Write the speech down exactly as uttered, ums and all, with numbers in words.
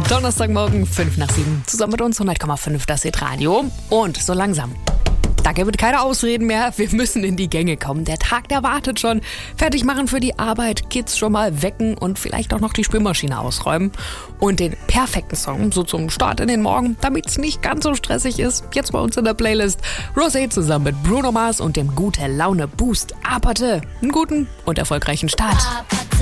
Donnerstagmorgen, fünf nach sieben. Zusammen mit uns hundert Komma fünf, das Hit-Radio. Und so langsam. Da gibt es keine Ausreden mehr. Wir müssen in die Gänge kommen. Der Tag, der wartet schon. Fertig machen für die Arbeit, Kids schon mal wecken und vielleicht auch noch die Spülmaschine ausräumen. Und den perfekten Song, so zum Start in den Morgen, damit es nicht ganz so stressig ist, jetzt bei uns in der Playlist. Rosé zusammen mit Bruno Mars und dem Gute Laune Boost. Aperte, einen guten und erfolgreichen Start.